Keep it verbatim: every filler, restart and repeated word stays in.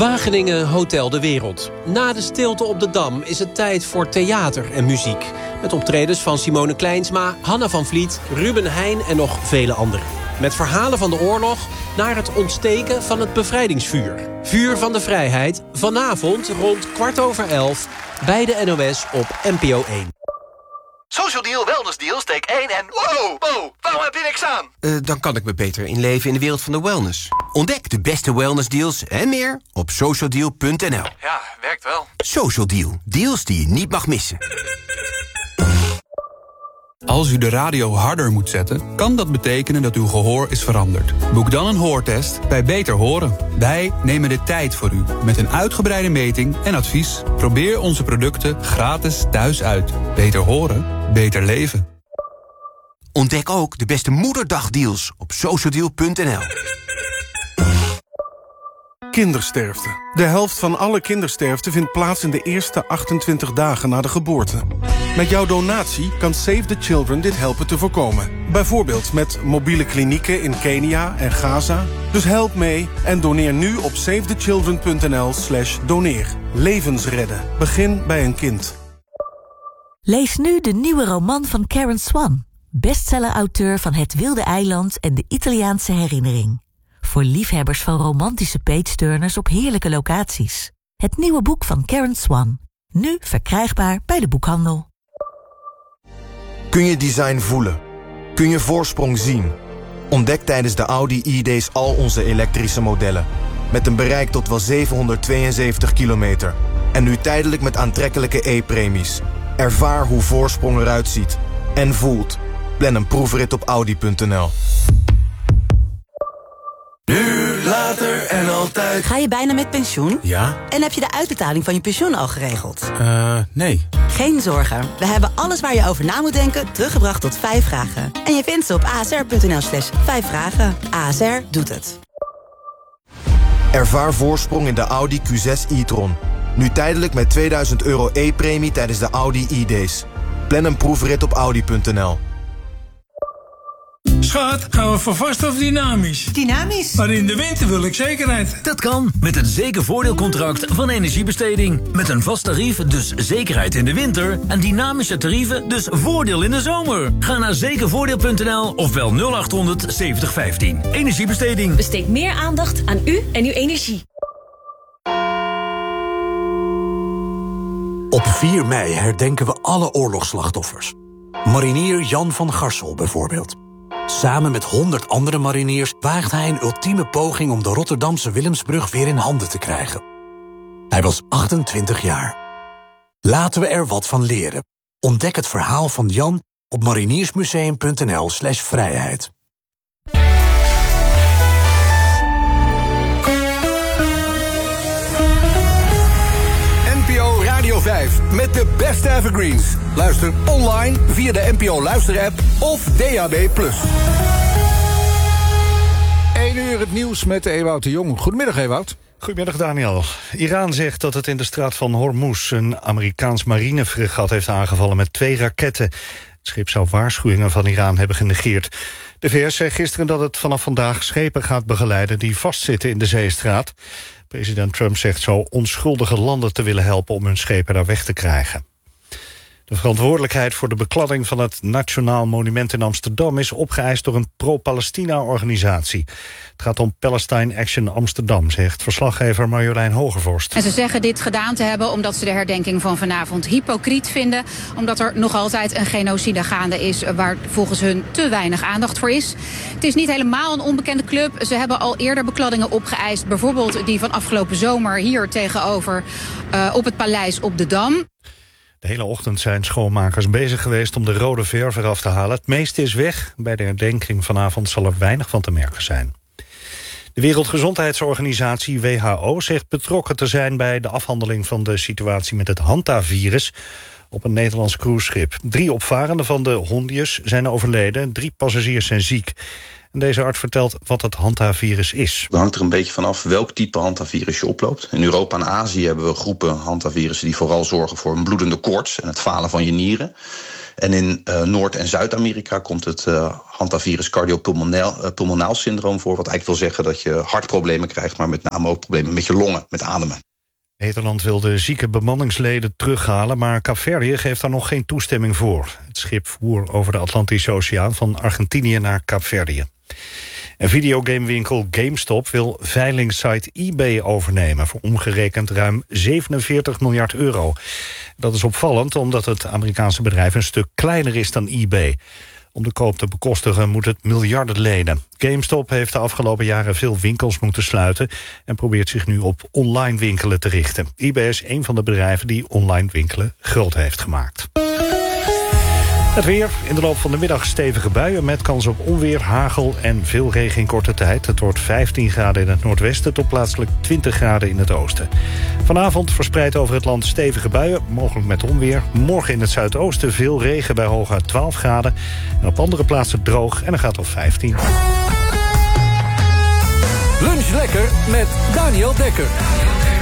Wageningen Hotel de Wereld. Na de stilte op de Dam is het tijd voor theater en muziek. Met optredens van Simone Kleinsma, Hanna van Vliet, Ruben Heijn en nog vele anderen. Met verhalen van de oorlog naar het ontsteken van het bevrijdingsvuur. Vuur van de Vrijheid, vanavond rond kwart over elf... bij de N O S op N P O één. Social Deal, Wellness Deal, steek één en... Wow, wow, waarom heb je niks aan? Uh, dan kan ik me beter inleven in de wereld van de wellness. Ontdek de beste wellness deals en meer op social deal punt n l. Ja, werkt wel. Social Deal, deals die je niet mag missen. Als u de radio harder moet zetten, kan dat betekenen dat uw gehoor is veranderd. Boek dan een hoortest bij Beter Horen. Wij nemen de tijd voor u, met een uitgebreide meting en advies. Probeer onze producten gratis thuis uit. Beter horen, beter leven. Ontdek ook de beste moederdagdeals op social deal punt n l. Kindersterfte. De helft van alle kindersterfte vindt plaats in de eerste achtentwintig dagen na de geboorte. Met jouw donatie kan Save the Children dit helpen te voorkomen. Bijvoorbeeld met mobiele klinieken in Kenia en Gaza. Dus help mee en doneer nu op save the children punt n l slash doneer. Levens redden. Begin bij een kind. Lees nu de nieuwe roman van Karen Swan. Bestseller-auteur van Het Wilde Eiland en de Italiaanse Herinnering. Voor liefhebbers van romantische page-turners op heerlijke locaties. Het nieuwe boek van Karen Swan. Nu verkrijgbaar bij de boekhandel. Kun je design voelen? Kun je voorsprong zien? Ontdek tijdens de Audi e-days al onze elektrische modellen. Met een bereik tot wel zevenhonderdtweeënzeventig kilometer. En nu tijdelijk met aantrekkelijke e-premies. Ervaar hoe voorsprong eruit ziet. En voelt. Plan een proefrit op audi punt n l. Nu, later en altijd. Ga je bijna met pensioen? Ja. En heb je de uitbetaling van je pensioen al geregeld? Eh, uh, nee. Geen zorgen. We hebben alles waar je over na moet denken teruggebracht tot vijf vragen. En je vindt ze op a s r punt n l slash vijf vragen. A S R doet het. Ervaar voorsprong in de Audi Q zes e-tron. Nu tijdelijk met tweeduizend euro e-premie tijdens de Audi e-days. Plan een proefrit op audi punt n l. Schat, gaan we voor vast of dynamisch? Dynamisch. Maar in de winter wil ik zekerheid. Dat kan, met het zekervoordeelcontract van Energiebesteding. Met een vast tarief, dus zekerheid in de winter. En dynamische tarieven, dus voordeel in de zomer. Ga naar zekervoordeel punt n l of bel nul acht honderd zeventig vijftien. Energiebesteding. Besteed meer aandacht aan u en uw energie. Op vier mei herdenken we alle oorlogsslachtoffers. Marinier Jan van Garsel bijvoorbeeld. Samen met honderd andere mariniers waagt hij een ultieme poging om de Rotterdamse Willemsbrug weer in handen te krijgen. Hij was achtentwintig jaar. Laten we er wat van leren. Ontdek het verhaal van Jan op mariniersmuseum punt n l slash vrijheid. N P O Radio vijf met de beste evergreens. Luister online via de N P O Luister-app of D A B plus. één uur het nieuws met Ewout de Jong. Goedemiddag, Ewout. Goedemiddag, Daniel. Iran zegt dat het in de straat van Hormuz een Amerikaans marinefregat heeft aangevallen met twee raketten. Het schip zou waarschuwingen van Iran hebben genegeerd. De V S zei gisteren dat het vanaf vandaag schepen gaat begeleiden die vastzitten in de zeestraat. President Trump zegt zo onschuldige landen te willen helpen om hun schepen daar weg te krijgen. De verantwoordelijkheid voor de bekladding van het Nationaal Monument in Amsterdam is opgeëist door een pro-Palestina-organisatie. Het gaat om Palestine Action Amsterdam, zegt verslaggever Marjolein Hogevorst. En ze zeggen dit gedaan te hebben omdat ze de herdenking van vanavond hypocriet vinden. Omdat er nog altijd een genocide gaande is waar volgens hun te weinig aandacht voor is. Het is niet helemaal een onbekende club. Ze hebben al eerder bekladdingen opgeëist. Bijvoorbeeld die van afgelopen zomer hier tegenover uh, op het paleis op de Dam. De hele ochtend zijn schoonmakers bezig geweest om de rode verf eraf te halen. Het meeste is weg. Bij de herdenking vanavond zal er weinig van te merken zijn. De Wereldgezondheidsorganisatie W H O zegt betrokken te zijn bij de afhandeling van de situatie met het Hanta-virus op een Nederlands cruiseschip. Drie opvarenden van de Hondius zijn overleden, drie passagiers zijn ziek. En deze arts vertelt wat het Hanta-virus is. Het hangt er een beetje vanaf welk type Hanta-virus je oploopt. In Europa en Azië hebben we groepen Hanta-virussen die vooral zorgen voor een bloedende koorts en het falen van je nieren. En in uh, Noord- en Zuid-Amerika komt het uh, hantavirus cardiopulmonaal uh, pulmonaal syndroom voor. Wat eigenlijk wil zeggen dat je hartproblemen krijgt, maar met name ook problemen met je longen, met ademen. Nederland wil de zieke bemanningsleden terughalen, maar Kaapverdië geeft daar nog geen toestemming voor. Het schip voer over de Atlantische Oceaan van Argentinië naar Kaapverdië. En videogamewinkel GameStop wil veilingsite eBay overnemen voor omgerekend ruim zevenenveertig miljard euro. Dat is opvallend omdat het Amerikaanse bedrijf een stuk kleiner is dan eBay. Om de koop te bekostigen moet het miljarden lenen. GameStop heeft de afgelopen jaren veel winkels moeten sluiten en probeert zich nu op online winkelen te richten. eBay is een van de bedrijven die online winkelen groot heeft gemaakt. Het weer. In de loop van de middag stevige buien met kans op onweer, hagel en veel regen in korte tijd. Het wordt vijftien graden in het noordwesten tot plaatselijk twintig graden in het oosten. Vanavond verspreid over het land stevige buien, mogelijk met onweer. Morgen in het zuidoosten veel regen bij hooguit twaalf graden. En op andere plaatsen droog en dan gaat het vijftien. Lunch lekker met Daniel Dekker.